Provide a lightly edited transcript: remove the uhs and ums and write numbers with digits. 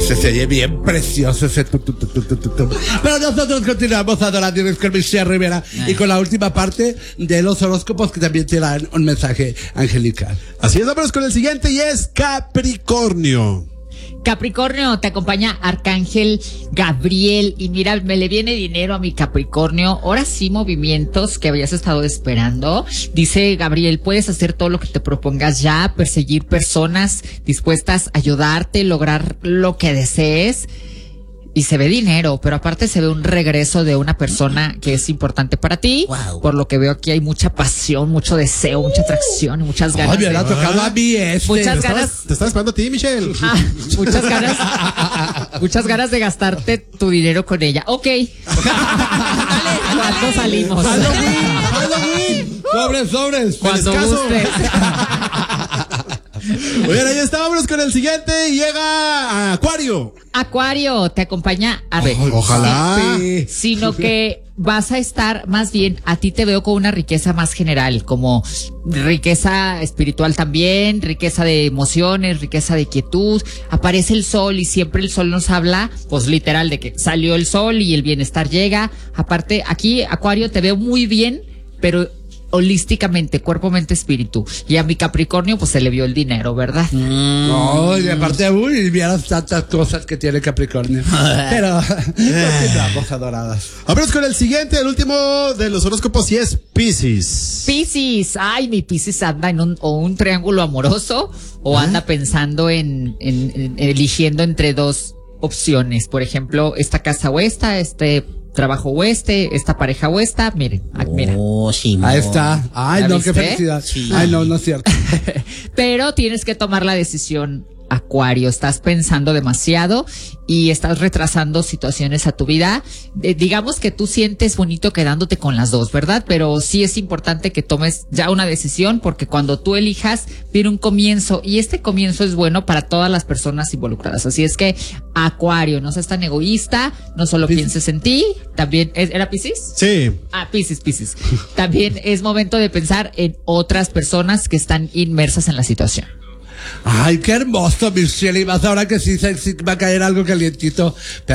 Ese sería bien precioso, ese Pero nosotros continuamos adorando con Michelle Rivera y con la última parte de los horóscopos que también tienen un mensaje angelical. Así es, vámonos con el siguiente y es Capricornio. Capricornio, te acompaña Arcángel Gabriel y mira, me le viene dinero a mi Capricornio. Ahora sí, movimientos que habías estado esperando. Dice Gabriel, puedes hacer todo lo que te propongas ya, perseguir personas dispuestas a ayudarte, lograr lo que desees. Y se ve dinero, pero aparte se ve un regreso de una persona que es importante para ti. Wow. Por lo que veo aquí hay mucha pasión, mucho deseo, mucha atracción y muchas ganas. Ay, me ha tocado a mí muchas ganas. Te estás esperando a ti, Michelle. Muchas ganas de gastarte tu dinero con ella. Ok. Dale, ¿cuándo salimos? Halloween. Sobres. Cuando gustes. Oigan, ahí estábamos con el siguiente y llega Acuario. Acuario, te acompaña a ver. Ojalá. Sino que vas a estar, más bien, a ti te veo con una riqueza más general, como riqueza espiritual también, riqueza de emociones, riqueza de quietud. Aparece el sol y siempre el sol nos habla, pues literal, de que salió el sol y el bienestar llega. Aparte, aquí, Acuario, te veo muy bien, pero holísticamente, cuerpo, mente, espíritu. Y a mi Capricornio, pues se le vio el dinero, ¿verdad? No, y aparte, vieras tantas cosas que tiene Capricornio. Pero, vamos adoradas. Vámonos con el siguiente, el último de los horóscopos, y es Piscis. Piscis, ay, mi Piscis anda en un triángulo amoroso, o anda pensando en eligiendo entre dos opciones. Por ejemplo, esta casa o esta, trabajo o esta pareja o esta, miren, mira. Sí, ahí está. Ay, no, qué felicidad. Sí. Ay, no es cierto. Pero tienes que tomar la decisión, Acuario. Estás pensando demasiado y estás retrasando situaciones a tu vida. Digamos que tú sientes bonito quedándote con las dos, ¿verdad? Pero sí es importante que tomes ya una decisión, porque cuando tú elijas, viene un comienzo, y este comienzo es bueno para todas las personas involucradas. Así es que, Acuario, no seas tan egoísta, no solo pienses en ti, también, ¿era Piscis? Sí. Piscis. También es momento de pensar en otras personas que están inmersas en la situación. Ay, qué hermoso, Michelle. Y más ahora que sí va a caer algo calientito.